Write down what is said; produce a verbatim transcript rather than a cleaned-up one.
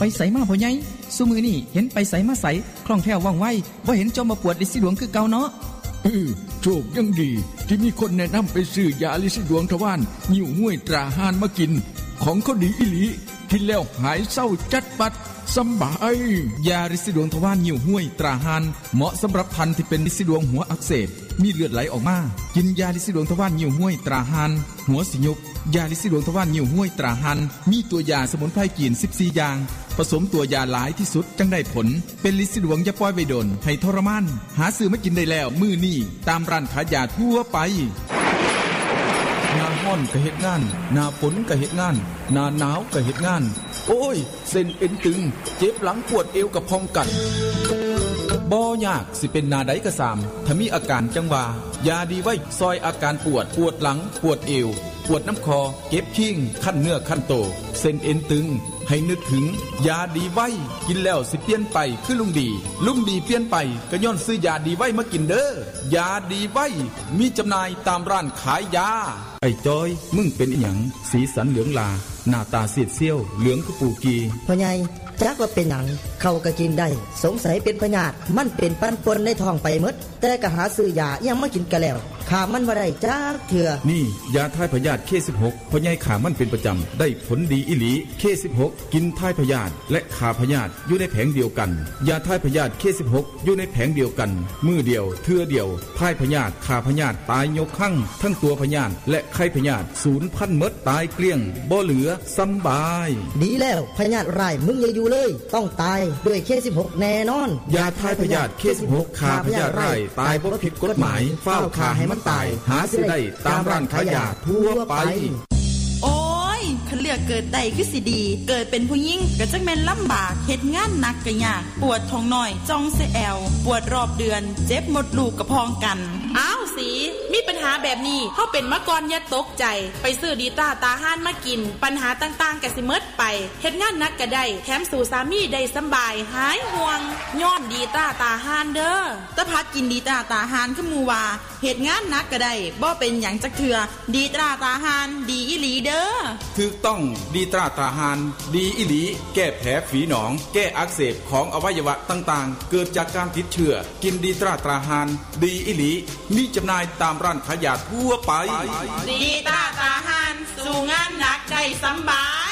ไปใส่มาพ่อใหญ่ซุมื้อนี้เห็นไปใส่มาใส่คล่องแคล่วว่องไวบ่เห็นจอมมาปวดฤทธิ์สีดวงคือเก่าเนาะเออโชคยังดีที่มีคนแนะนำไปซื้อยาฤทธิ์สีดวงทวารนิ้วห้วยตราหานมากินของเขาดีอีหลีกินแล้วหายเศร้าจัดปัดสบายยาฤทธิ์สีดวงทวารนิ้วห้วยตราหานเหมาะสำหรับพันธุ์ที่เป็นฤทธิ์สีดวงหัวอักเสบมีเลือดไหลออกมากินยาฤทธิ์สีดวงทวารนิ้วห้วยตราหานหัวสิยุบยาฤทธิ์สีดวงทวารนิ้วห้วยตราหานมีตัวยาสมุนไพรจีนสิบสี่อย่างผสมตัวยาหลายที่สุดจังได้ผลเป็นฤทธิ์สีดวงอย่าปล่อยไว้ดนให้ทรมานหาซื้อมากินได้แล้วมื้อนี้ตามร้านขายยาทั่วไปหน้าร้อนก็เฮ็ดงานหน้าฝนก็เฮ็ดงานหน้าหนาวก็เฮ็ดงานโอ้ยเส้นเอ็นตึงเจ็บหลังปวดเอวกับพองกันบ่ยากสิเป็นนาใดก็สามถ้ามีอาการจังว่ายาดีไว้ซอยอาการปวดปวดหลังปวดเอวปวดน้ำคอเก็บขิ้งขั้นเนื้อขั้นโตเส้นเอ็นตึงให้นึกถึงยาดีไว้กินแล้วสิเปลี่ยนไปคือลุงดีลุงดีเปลี่ยนไปก็ย้อนซื้อยาดีไว้มากินเด้อยาดีไว้มีจำหน่ายตามร้านขายยาไอ้จอยมึงเป็นอีหยังสีสันเหลืองลาหน้าตาซีดเซียวเหลืองคือปูกีพ่อใหญ่จักว่าเป็นหยังเขาก็กินได้สงสัยเป็นพยาธิมันเป็นปั้นปนในท้องไปหมดแต่ก็หาซื้อยายังมากินกันแล้วขามันบ่ได้จักเถื่อนี่ยาทายพยาธิ เค สิบหก พ่อใหญ่ขามันเป็นประจำได้ผลดีอีหลี เค สิบหก กินทายพยาธิและขาพยาธิอยู่ในแผงเดียวกันยาทายพยาธิ เค สิบหก อยู่ในแผงเดียวกันมือเดียวเทื่อเดียวทายพยาธิขาพยาธิตายยกคั่งทั้งตัวพยาธิและไข้พยาธิสูญพันธุ์หมดตายเกลี้ยงบ่เหลือสำบายดีแล้วพยาธิร้ายมึงอย่าอยู่เลยต้องตายด้วย เค สิบหก แน่นอนยาทายพยาธิ เค สิบหก ขาพยาธิร้ายตายบ่ผิดกฎหมายเฝ้าฆ่าให้มันตายหาซื้อได้ตามร้านขายยาทั่วไปโอ้ยคันเลือกเกิดได้คือสิดีเกิดเป็นผู้หญิงก็จักแม่นลำบากเฮ็ดงานหนักก็ยากปวดท้องน้อยจ้องเสแอวปวดรอบเดือนเจ็บหมดลูกกระพองกันอ้าวสีมีปัญหาแบบนี้เฮาเป็นมาก่อนอย่าตกใจไปซื้อดีต้าตาห่านมากินปัญหาต่างๆก็สิหมดไปเฮ็ดงานหนักก็ได้แถมสู่สามีได้สำบายหายห่วงย้อนดีต้าตาห่านเด้อตะพัดกินดีต้าตาห่านคือหมู่ว่าเฮ็ดงานหนักก็ได้บ่เป็นหยังจักเทื่อดีต้าตาห่านดีอีหลีเด้อถูกต้องดีตราตาหานดีอีหลีแก้แผลฝีหนองแก้อักเสบของอวัยวะต่างๆเกิดจากการติดเชื้อกินดีตราตาหานดีอีหลีมีจำหน่ายตามร้านขายยาทั่วไปดีตราตาหานสู่งานหนักได้สำบาย